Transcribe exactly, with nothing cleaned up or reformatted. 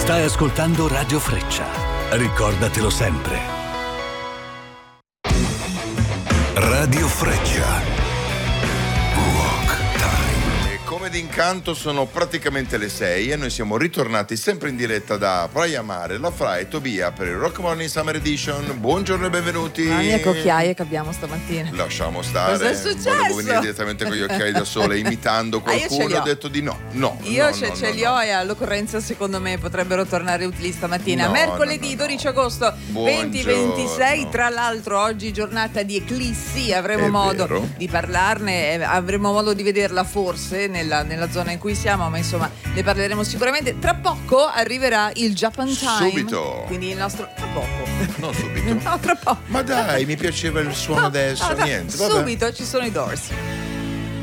Stai ascoltando Radio Freccia. Ricordatelo sempre. Radio Freccia. Come d'incanto sono praticamente le sei e noi siamo ritornati sempre in diretta da Praia Mare, La Fra e Tobia per il Rock Morning Summer Edition. Buongiorno e benvenuti. Le mie occhiaie che abbiamo stamattina. Lasciamo stare. Cosa è successo? Volevo venire direttamente con gli occhiali da sole imitando qualcuno. Ah, ho detto di no. No. Io no, ce, no, ce no, li no. ho e all'occorrenza secondo me potrebbero tornare utili stamattina. No, Mercoledì no, no, no. dodici agosto venti ventisei. Tra l'altro oggi giornata di eclissi. Avremo È modo vero. di parlarne, eh, avremo modo di vederla forse nella, nella zona in cui siamo, ma insomma ne parleremo sicuramente. Tra poco arriverà il Japan Time. Subito. Quindi il nostro tra poco. Non subito. No, tra poco. Ma dai, mi piaceva il suono No, adesso. no, tra- Niente. Vabbè. Subito ci sono i Doors.